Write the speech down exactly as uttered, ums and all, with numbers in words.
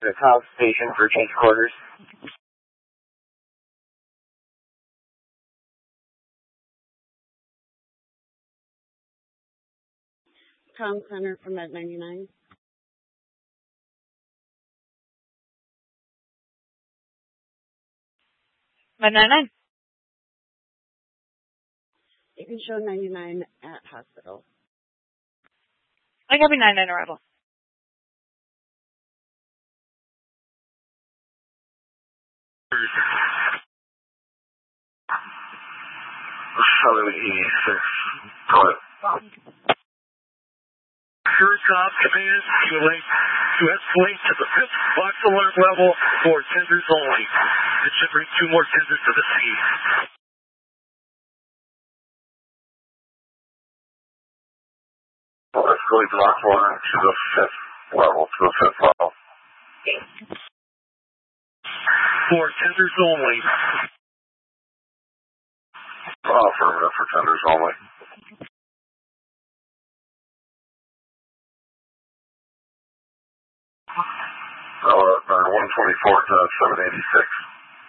The House Station for change quarters. Tom Center from Med ninety-nine. Med ninety-nine. You can show ninety-nine at hospital. I copy ninety-nine arrival. Southern eighty-six. Go ahead. Shirtop command to, link, to escalate to the fifth box alert level for tenders only. It should bring two more tenders to the scene. Well, escalate box alert to the fifth level, to the fifth level. For tenders only. Uh, affirmative for tenders only. Uh, one twenty-four to seven eighty-six.